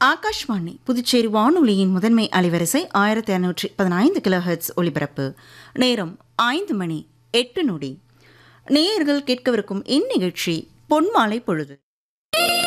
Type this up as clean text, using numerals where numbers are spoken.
ஆகாஷ்வாணி புதுச்சேரி வானொலியின் முதன்மை அலைவரிசை 1515 கிலோஹெர்ட்ஸ் ஒலிபரப்பு. நேரம் 5 மணி 8 நொடி. நேயர்கள் கேட்கவிருக்கும் இந்நிகழ்ச்சி பொன்மாலை பொழுது.